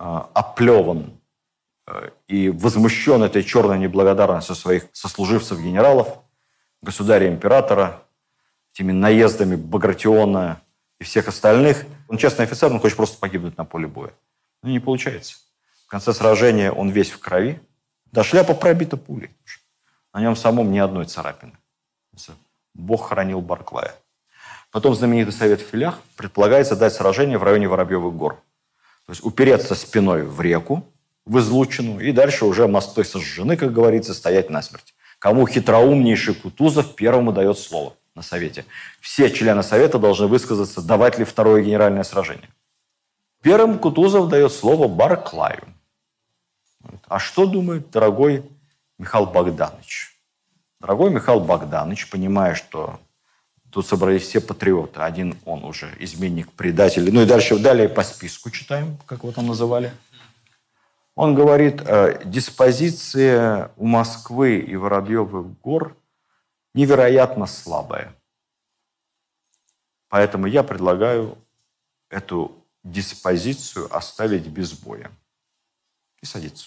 оплеван и возмущен этой черной неблагодарностью своих сослуживцев-генералов, государя-императора, этими наездами Багратиона и всех остальных. Он честный офицер, он хочет просто погибнуть на поле боя. Но не получается. В конце сражения он весь в крови. Да, шляпа пробита пулей. На нем самом ни одной царапины. Бог хранил Барклая. Потом знаменитый совет в Филях предполагается дать сражение в районе Воробьевых гор. То есть упереться спиной в реку, в излучину, и дальше уже мосты сожжены, как говорится, стоять насмерть. Кому хитроумнейший Кутузов первому дает слово на совете. Все члены совета должны высказаться, давать ли второе генеральное сражение. Первым Кутузов дает слово Барклаю. А что думает дорогой Михаил Богданович? Дорогой Михаил Богданович, понимая, что тут собрались все патриоты, один он уже изменник, предатель, ну и далее по списку читаем, как его там называли. Он говорит, диспозиция у Москвы и Воробьевых гор невероятно слабая. Поэтому я предлагаю эту диспозицию оставить без боя. И садиться.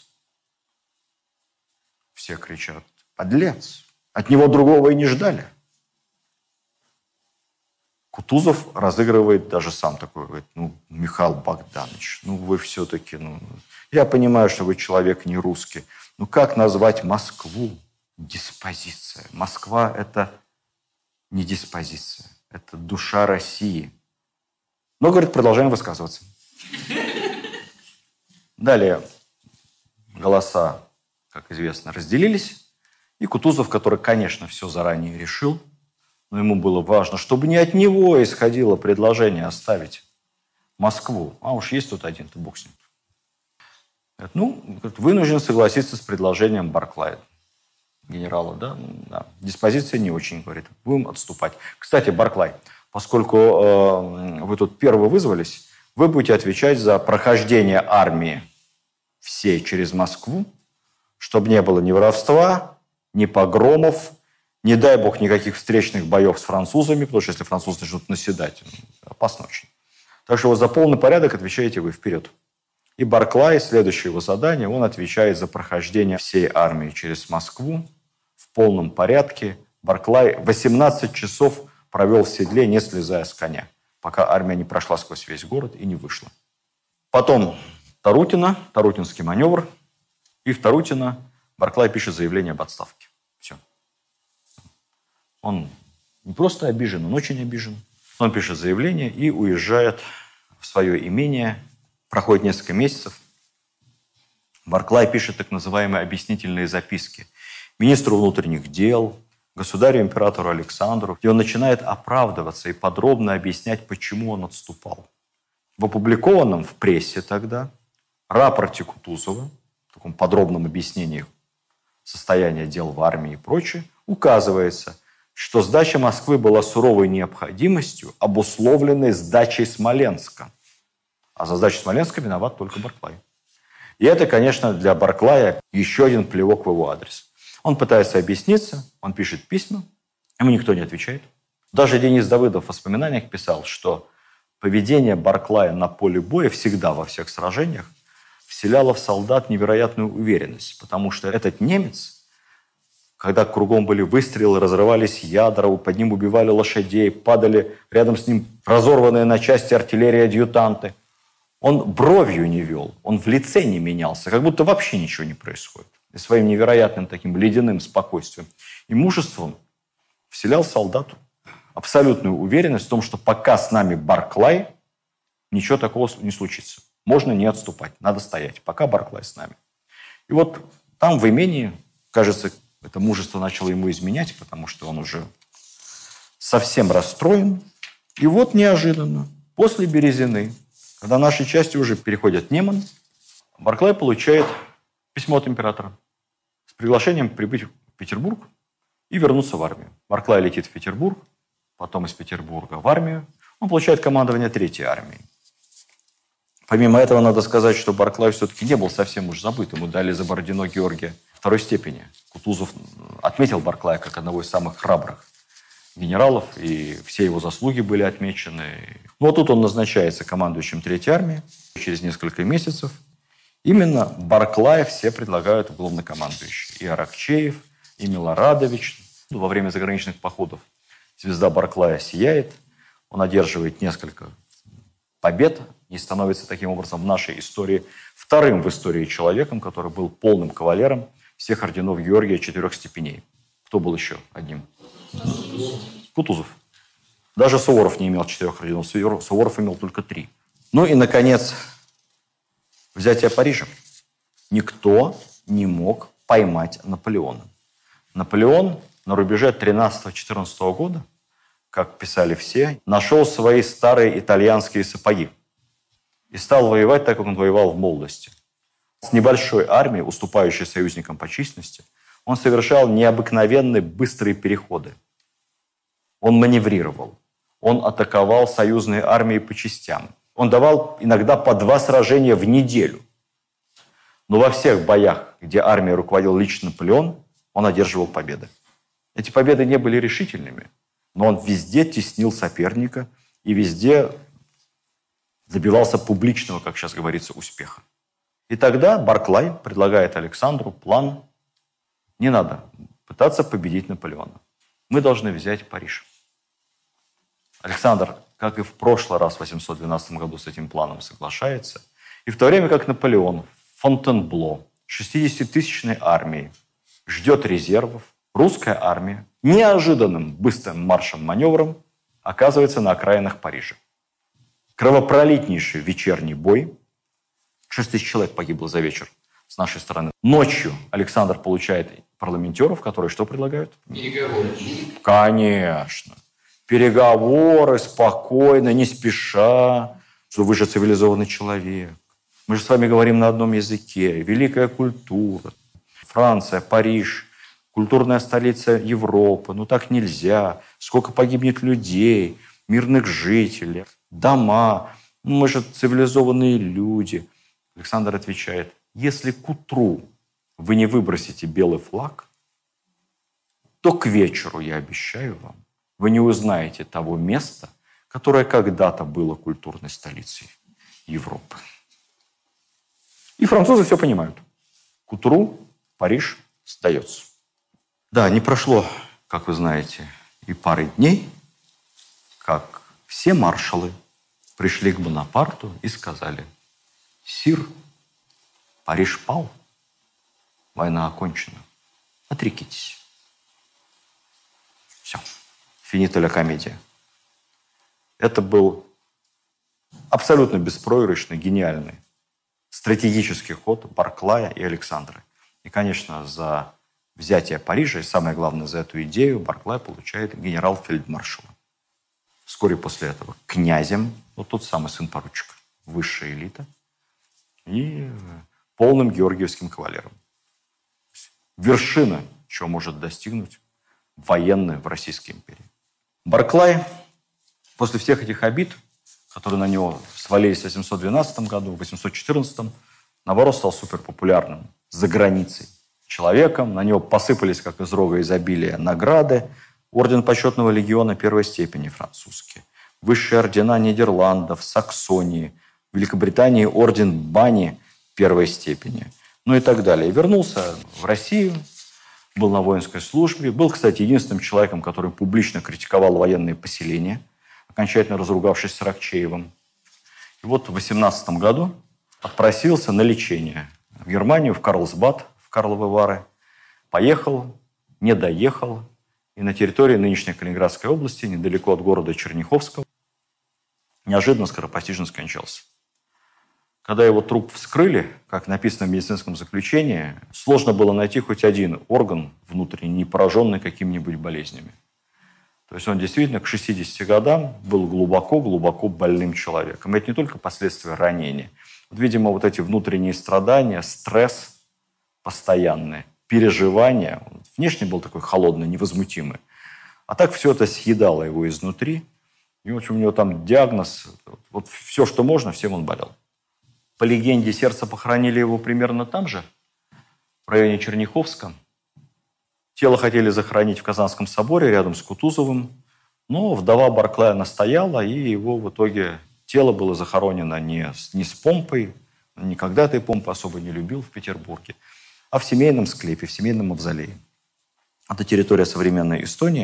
Все кричат, подлец, от него другого и не ждали. Кутузов разыгрывает даже сам такой, говорит, Михаил Богданович, вы все-таки, я понимаю, что вы человек не русский, как назвать Москву диспозиция? Москва – это не диспозиция, это душа России. Но, говорит, продолжаем высказываться. Далее голоса, как известно, разделились, и Кутузов, который, конечно, все заранее решил, но ему было важно, чтобы не от него исходило предложение оставить Москву. А уж есть тут один-то, бог с ним. Вынужден согласиться с предложением Барклая, генерала. Да. Диспозиция не очень, говорит. Будем отступать. Кстати, Барклай, поскольку вы тут первые вызвались, вы будете отвечать за прохождение армии всей через Москву, чтобы не было ни воровства, ни погромов, не дай бог никаких встречных боев с французами, потому что если французы начнут наседать, опасно очень. Так что за полный порядок отвечаете вы вперед. И Барклай, следующее его задание, он отвечает за прохождение всей армии через Москву в полном порядке. Барклай 18 часов провел в седле, не слезая с коня, пока армия не прошла сквозь весь город и не вышла. Потом Тарутинский маневр, и в Тарутино Барклай пишет заявление об отставке. Все. Он не просто обижен, он очень обижен. Он пишет заявление и уезжает в свое имение. Проходит несколько месяцев. Барклай пишет так называемые объяснительные записки министру внутренних дел, государю-императору Александру, где он начинает оправдываться и подробно объяснять, почему он отступал. В опубликованном в прессе тогда рапорте Кутузова, в таком подробном объяснении состояния дел в армии и прочее, указывается, что сдача Москвы была суровой необходимостью, обусловленной сдачей Смоленска. А за сдачу Смоленска виноват только Барклай. И это, конечно, для Барклая еще один плевок в его адрес. Он пытается объясниться, он пишет письма, ему никто не отвечает. Даже Денис Давыдов в воспоминаниях писал, что поведение Барклая на поле боя всегда во всех сражениях вселяло в солдат невероятную уверенность, потому что этот немец, когда кругом были выстрелы, разрывались ядра, под ним убивали лошадей, падали рядом с ним разорванные на части артиллерии-адъютанты, он бровью не вел, он в лице не менялся, как будто вообще ничего не происходит. И своим невероятным таким ледяным спокойствием и мужеством вселял солдату абсолютную уверенность в том, что пока с нами Барклай, ничего такого не случится. Можно не отступать, надо стоять, пока Барклай с нами. И вот там в имении, кажется, это мужество начало ему изменять, потому что он уже совсем расстроен. И вот неожиданно, после Березины, когда наши части уже переходят Неман, Барклай получает письмо от императора с приглашением прибыть в Петербург и вернуться в армию. Барклай летит в Петербург, потом из Петербурга в армию. Он получает командование Третьей армии. Помимо этого, надо сказать, что Барклай все-таки не был совсем уж забыт. Ему дали за Бородино Георгия второй степени. Кутузов отметил Барклая как одного из самых храбрых генералов, и все его заслуги были отмечены. Вот тут он назначается командующим Третьей армии через несколько месяцев. Именно Барклая все предлагают в главнокомандующий. И Аракчеев, и Милорадович. Во время заграничных походов звезда Барклая сияет. Он одерживает несколько побед и становится таким образом в нашей истории вторым в истории человеком, который был полным кавалером всех орденов Георгия 4 степеней. Кто был еще одним? Кутузов. Даже Суворов не имел 4 орденов. Суворов имел только 3. Ну и, наконец, взятие Парижа. Никто не мог поймать Наполеона. Наполеон на рубеже 13-14 года, как писали все, нашел свои старые итальянские сапоги и стал воевать так, как он воевал в молодости. С небольшой армией, уступающей союзникам по численности, он совершал необыкновенные быстрые переходы. Он маневрировал, он атаковал союзные армии по частям. Он давал иногда по 2 сражения в неделю. Но во всех боях, где армией руководил лично Наполеон, он одерживал победы. Эти победы не были решительными, но он везде теснил соперника и везде добивался публичного, как сейчас говорится, успеха. И тогда Барклай предлагает Александру план: не надо пытаться победить Наполеона. Мы должны взять Париж. Александр, как и в прошлый раз в 812 году, с этим планом соглашается. И в то время как Наполеон в Фонтенбло 60-тысячной армией ждет резервов, русская армия неожиданным быстрым маршем-маневром оказывается на окраинах Парижа. Кровопролитнейший вечерний бой. 6 тысяч человек погибло за вечер с нашей стороны. Ночью Александр получает парламентеров, которые что предлагают? Переговоры. Конечно. Переговоры спокойно, не спеша. Что вы же цивилизованный человек. Мы же с вами говорим на одном языке. Великая культура. Франция, Париж, культурная столица Европы. Ну так нельзя. Сколько погибнет людей, мирных жителей, дома. Мы же цивилизованные люди. Александр отвечает: если к утру вы не выбросите белый флаг, то к вечеру, я обещаю вам, вы не узнаете того места, которое когда-то было культурной столицей Европы. И французы все понимают. К утру Париж сдается. Да, не прошло, как вы знаете, и пары дней, как все маршалы пришли к Бонапарту и сказали: «Сир, Париж пал, война окончена, отрекитесь». Все. Финита ля комедия. Это был абсолютно беспроигрышный, гениальный стратегический ход Барклая и Александра. И, конечно, за взятие Парижа, и самое главное, за эту идею Барклай получает генерал-фельдмаршала. Вскоре после этого князем, вот тот самый сын поручика, высшая элита, и полным георгиевским кавалером. Вершина, чего может достигнуть военная в Российской империи. Барклай после всех этих обид, которые на него свалились в 812 году, в 814, наоборот, стал суперпопулярным за границей человеком. На него посыпались, как из рога изобилия, награды. Орден почетного легиона первой степени французский. Высшие ордена Нидерландов, Саксонии, Великобритании орден Бани первой степени. Ну и так далее. И вернулся в Россию, был на воинской службе. Был, кстати, единственным человеком, который публично критиковал военные поселения, окончательно разругавшись с Аракчеевым. И вот в 18 году отпросился на лечение в Германию, в Карлсбад, в Карловы Вары. Поехал, не доехал. И на территории нынешней Калининградской области, недалеко от города Черняховского, неожиданно скоропостижно скончался. Когда его труп вскрыли, как написано в медицинском заключении, сложно было найти хоть один орган внутренний, не пораженный какими-нибудь болезнями. То есть он действительно к 60 годам был глубоко-глубоко больным человеком. И это не только последствия ранения. Вот, видимо, вот эти внутренние страдания, стресс постоянный, переживания. Внешне был такой холодный, невозмутимый. А так все это съедало его изнутри. И в общем, у него там диагноз, вот все, что можно, всем он болел. По легенде, сердце похоронили его примерно там же, в районе Черняховска. Тело хотели захоронить в Казанском соборе рядом с Кутузовым, но вдова Барклая настояла, и его в итоге тело было захоронено не с помпой, никогда этой помпы особо не любил в Петербурге, а в семейном склепе, в семейном мавзолее. Это территория современной Эстонии.